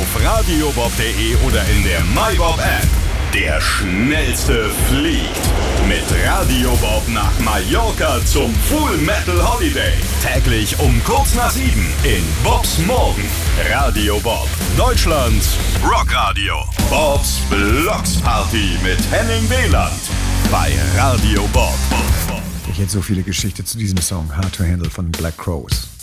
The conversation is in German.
auf radiobob.de oder in der MyBob App. Der Schnellste fliegt mit Radio Bob nach Mallorca zum Full Metal Holiday. Täglich um kurz nach 7 in Bobs Morgen. Radio Bob, Deutschlands Rockradio. Bobs Blogs Party mit Henning Wieland bei Radio Bob. Ich hätte so viele Geschichten zu diesem Song, Hard to Handle von Black Crowes.